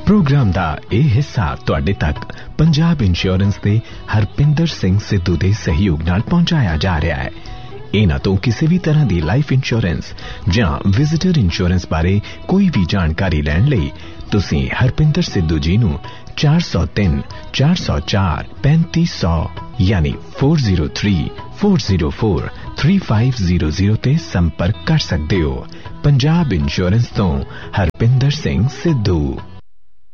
Programme दा यह हिस्सा तुहाडे तक पंजाब इंश्योरेंस दे हरपिंदर सिंह सिद्धू दे सहयोग नाल पहुंचाया जा रहा है। इन्हां तो किसी भी तरह की लाइफ इंश्योरेंस जां विजिटर इंश्योरेंस बारे कोई भी जानकारी लैण लई तुसीं हरपिंदर सिद्धू जी नूं 403 404 3500 यानी 403 404 3500 ते संपर्क कर सकते हो। पंजाब इंश्योरेंस तो हरपिंदर सिंह सिद्धू।